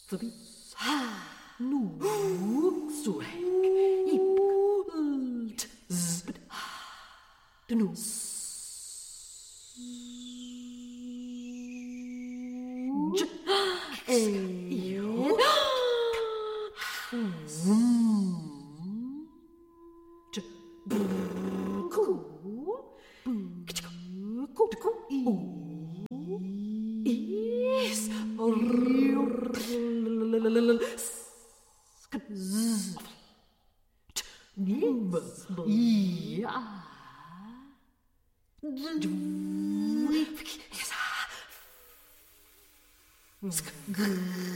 Forbi. Nu. Suek. Ip. Lt. Zbd. Nu. J. Ed. J. Ku. Ku. Is. Ja.